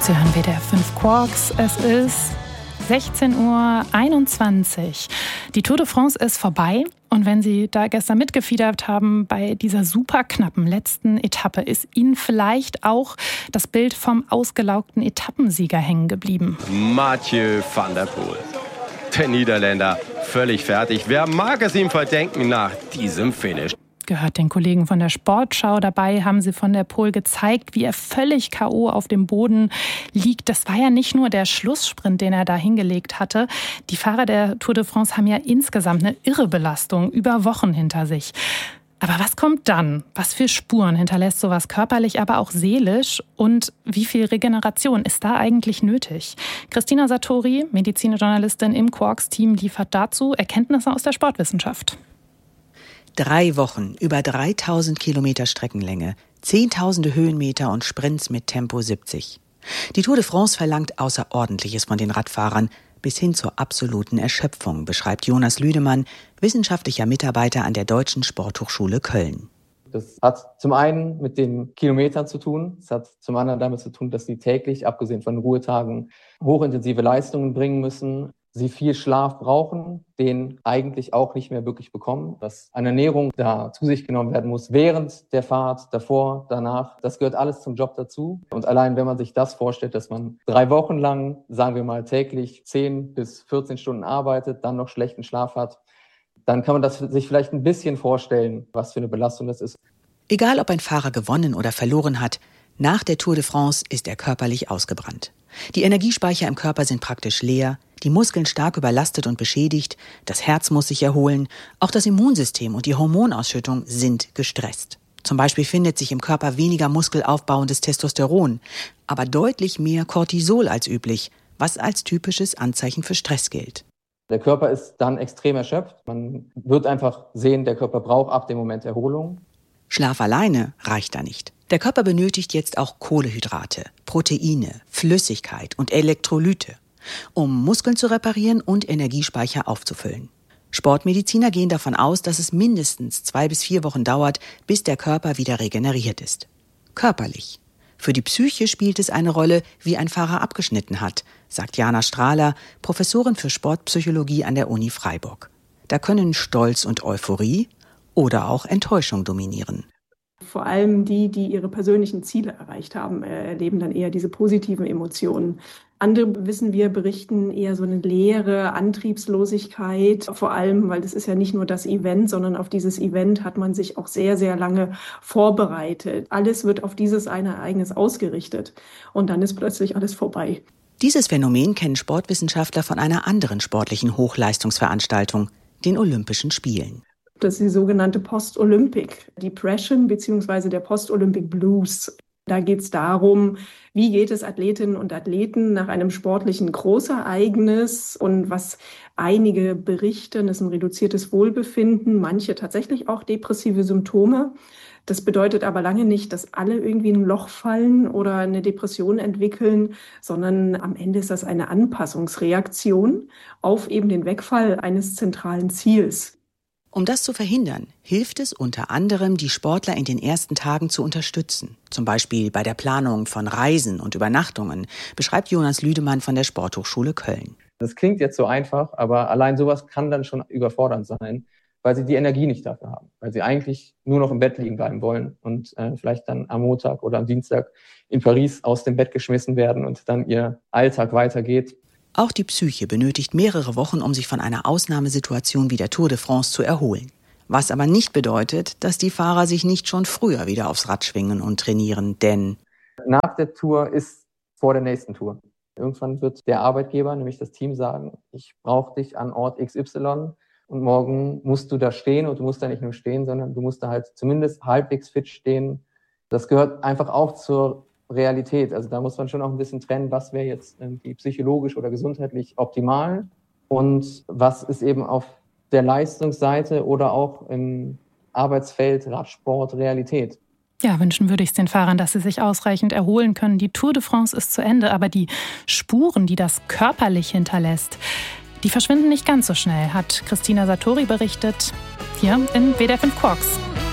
Sie hören WDR 5 Quarks. Es ist 16:21 Uhr. Die Tour de France ist vorbei. Und wenn Sie da gestern mitgefiebert haben bei dieser super knappen letzten Etappe, ist Ihnen vielleicht auch das Bild vom ausgelaugten Etappensieger hängen geblieben. Mathieu van der Poel. Der Niederländer, völlig fertig. Wer mag es ihm verdenken nach diesem Finish? Gehört den Kollegen von der Sportschau. Dabei haben sie von der Poel gezeigt, wie er völlig K.O. auf dem Boden liegt. Das war ja nicht nur der Schlusssprint, den er da hingelegt hatte. Die Fahrer der Tour de France haben ja insgesamt eine irre Belastung über Wochen hinter sich. Aber was kommt dann? Was für Spuren hinterlässt sowas körperlich, aber auch seelisch? Und wie viel Regeneration ist da eigentlich nötig? Christina Satori, Medizinjournalistin im Quarks-Team, liefert dazu Erkenntnisse aus der Sportwissenschaft. 3 Wochen, über 3000 Kilometer Streckenlänge, Zehntausende Höhenmeter und Sprints mit Tempo 70. Die Tour de France verlangt Außerordentliches von den Radfahrern, bis hin zur absoluten Erschöpfung, beschreibt Jonas Lüdemann, wissenschaftlicher Mitarbeiter an der Deutschen Sporthochschule Köln. Das hat zum einen mit den Kilometern zu tun. Es hat zum anderen damit zu tun, dass sie täglich, abgesehen von Ruhetagen, hochintensive Leistungen bringen müssen. Sie viel Schlaf brauchen, den eigentlich auch nicht mehr wirklich bekommen. Dass eine Ernährung da zu sich genommen werden muss, während der Fahrt, davor, danach. Das gehört alles zum Job dazu. Und allein, wenn man sich das vorstellt, dass man 3 Wochen lang, sagen wir mal täglich 10 bis 14 Stunden arbeitet, dann noch schlechten Schlaf hat, dann kann man das sich vielleicht ein bisschen vorstellen, was für eine Belastung das ist. Egal, ob ein Fahrer gewonnen oder verloren hat, nach der Tour de France ist er körperlich ausgebrannt. Die Energiespeicher im Körper sind praktisch leer, die Muskeln stark überlastet und beschädigt, das Herz muss sich erholen, auch das Immunsystem und die Hormonausschüttung sind gestresst. Zum Beispiel findet sich im Körper weniger muskelaufbauendes Testosteron, aber deutlich mehr Cortisol als üblich, was als typisches Anzeichen für Stress gilt. Der Körper ist dann extrem erschöpft. Man wird einfach sehen, der Körper braucht ab dem Moment Erholung. Schlaf alleine reicht da nicht. Der Körper benötigt jetzt auch Kohlenhydrate, Proteine, Flüssigkeit und Elektrolyte, um Muskeln zu reparieren und Energiespeicher aufzufüllen. Sportmediziner gehen davon aus, dass es mindestens 2 bis 4 Wochen dauert, bis der Körper wieder regeneriert ist. Körperlich. Für die Psyche spielt es eine Rolle, wie ein Fahrer abgeschnitten hat, sagt Jana Strahler, Professorin für Sportpsychologie an der Uni Freiburg. Da können Stolz und Euphorie oder auch Enttäuschung dominieren. Vor allem die ihre persönlichen Ziele erreicht haben, erleben dann eher diese positiven Emotionen. Andere, wissen wir, berichten eher so eine leere Antriebslosigkeit, vor allem, weil das ist ja nicht nur das Event, sondern auf dieses Event hat man sich auch sehr, sehr lange vorbereitet. Alles wird auf dieses eine Ereignis ausgerichtet und dann ist plötzlich alles vorbei. Dieses Phänomen kennen Sportwissenschaftler von einer anderen sportlichen Hochleistungsveranstaltung, den Olympischen Spielen. Das ist die sogenannte Post-Olympic Depression bzw. der Post-Olympic Blues. Da geht es darum, wie geht es Athletinnen und Athleten nach einem sportlichen Großereignis und was einige berichten, ist ein reduziertes Wohlbefinden, manche tatsächlich auch depressive Symptome. Das bedeutet aber lange nicht, dass alle irgendwie in ein Loch fallen oder eine Depression entwickeln, sondern am Ende ist das eine Anpassungsreaktion auf eben den Wegfall eines zentralen Ziels. Um das zu verhindern, hilft es unter anderem, die Sportler in den ersten Tagen zu unterstützen. Zum Beispiel bei der Planung von Reisen und Übernachtungen, beschreibt Jonas Lüdemann von der Sporthochschule Köln. Das klingt jetzt so einfach, aber allein sowas kann dann schon überfordernd sein, weil sie die Energie nicht dafür haben. Weil sie eigentlich nur noch im Bett liegen bleiben wollen und vielleicht dann am Montag oder am Dienstag in Paris aus dem Bett geschmissen werden und dann ihr Alltag weitergeht. Auch die Psyche benötigt mehrere Wochen, um sich von einer Ausnahmesituation wie der Tour de France zu erholen. Was aber nicht bedeutet, dass die Fahrer sich nicht schon früher wieder aufs Rad schwingen und trainieren, denn nach der Tour ist vor der nächsten Tour. Irgendwann wird der Arbeitgeber, nämlich das Team, sagen, ich brauche dich an Ort XY und morgen musst du da stehen und du musst da nicht nur stehen, sondern du musst da halt zumindest halbwegs fit stehen. Das gehört einfach auch zur Realität. Also da muss man schon auch ein bisschen trennen, was wäre jetzt irgendwie psychologisch oder gesundheitlich optimal und was ist eben auf der Leistungsseite oder auch im Arbeitsfeld Radsport Realität. Ja, wünschen würde ich es den Fahrern, dass sie sich ausreichend erholen können. Die Tour de France ist zu Ende, aber die Spuren, die das körperlich hinterlässt, die verschwinden nicht ganz so schnell, hat Christina Satori berichtet, hier in WDR 5 Quarks.